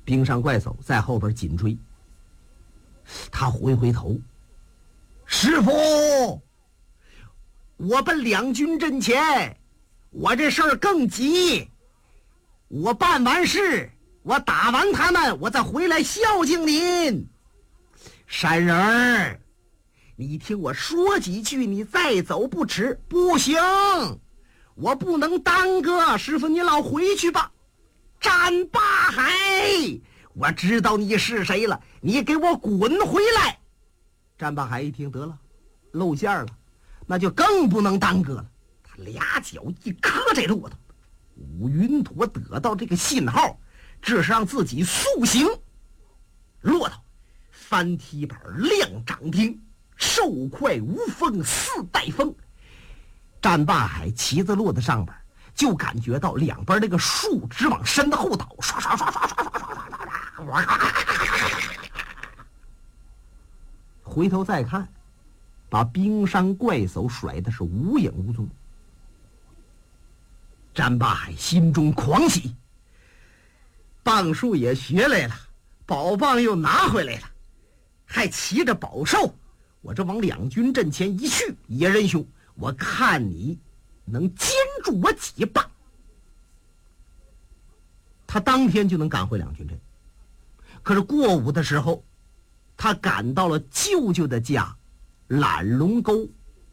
冰山怪叟在后边紧追。他回头，师傅，我奔两军阵前，我这事儿更急，我办完事，我打完他们，我再回来孝敬您。山人儿，你听我说几句，你再走不迟。不行，我不能耽搁，师傅你老回去吧。战八海，我知道你是谁了，你给我滚回来。战八海一听，得了，露馅了，那就更不能耽搁了。他俩脚一磕这骆驼，武云陀得到这个信号，这是让自己速行。骆驼翻蹄板，亮掌钉，瘦快无风，似带风。战八海骑在骆驼上边，就感觉到两边那个树枝往身后倒，刷刷刷刷刷刷刷刷刷，回头再看，把冰山怪叟甩的是无影无踪。战八海心中狂喜，棒术也学来了，宝棒又拿回来了，还骑着宝兽，我这往两军阵前一去，野人兄，我看你能肩住我几棒。他当天就能赶回两军阵，可是过午的时候，他赶到了舅舅的家懒龙沟。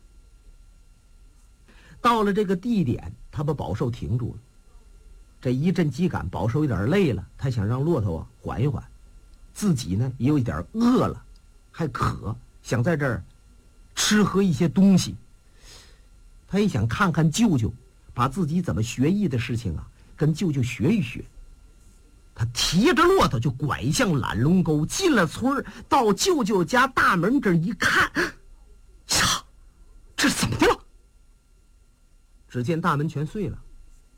到了这个地点，他把宝兽停住了。这一阵急赶，宝兽有点累了，他想让骆驼缓一缓，自己呢也有一点饿了，还渴，想在这儿吃喝一些东西。他也想看看舅舅，把自己怎么学艺的事情跟舅舅学一学。他提着骆驼就拐向懒龙沟，进了村，到舅舅家大门这儿一看，呀，这是怎么的了？只见大门全碎了，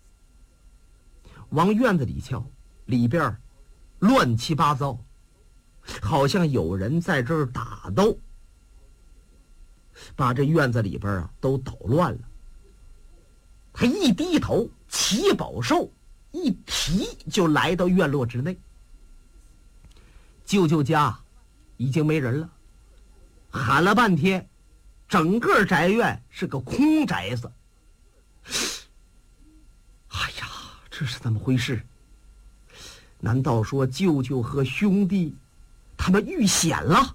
往院子里瞧，里边乱七八糟，好像有人在这儿打斗，把这院子里边都捣乱了。他一低头，骑宝兽一提就来到院落之内。舅舅家已经没人了，喊了半天，整个宅院是个空宅子。哎呀，这是怎么回事？难道说舅舅和兄弟他们遇险了？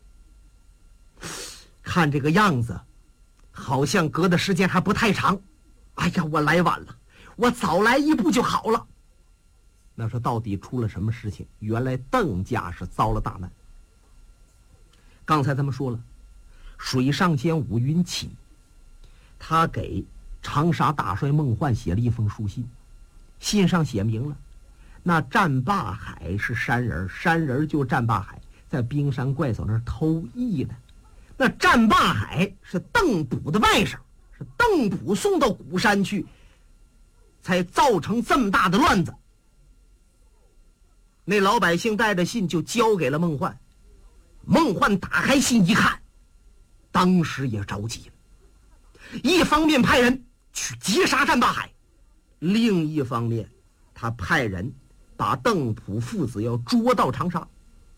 看这个样子，好像隔的时间还不太长。哎呀，我来晚了，我早来一步就好了。那说到底出了什么事情？原来邓家是遭了大难。刚才咱们说了，水上仙武云起，他给长沙大帅孟焕写了一封书信，信上写明了，那战霸海是山人，山人就战霸海，在冰山怪叟那儿偷艺呢。那战霸海是邓普的外甥，是邓普送到鼓山去，才造成这么大的乱子。那老百姓带着信就交给了孟焕，孟焕打开信一看，当时也着急了，一方面派人去截杀战霸海，另一方面他派人把邓普父子要捉到长沙。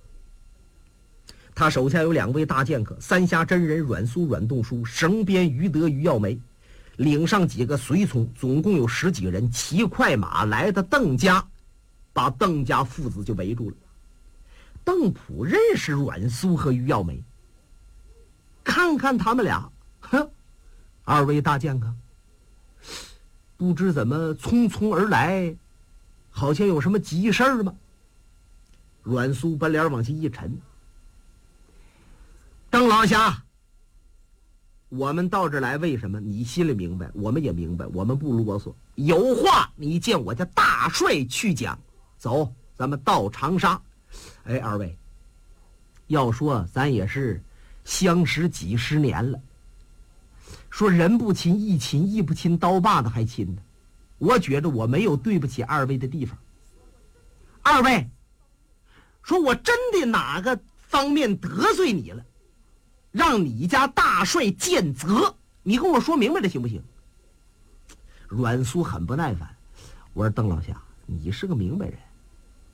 他手下有2位大剑客，三峡真人阮苏、阮洞书，绳边于德、于耀梅，领上几个随从，总共有10几个人，骑快马来到邓家，把邓家父子就围住了。邓普认识阮苏和于耀梅，看看他们俩，哼，2位大剑客，不知怎么匆匆而来，好像有什么急事儿吗？阮苏把脸往下一沉，邓老侠，我们到这儿来为什么？你心里明白，我们也明白，我们不啰嗦。有话你见我家大帅去讲。走，咱们到长沙。哎，2位，要说咱也是相识几十年了，说人不亲义亲，义不亲刀把子还亲呢。我觉得我没有对不起2位的地方。2位，说我真的哪个方面得罪你了，让你家大帅见责，你跟我说明白了行不行？阮苏很不耐烦，我说邓老侠，你是个明白人，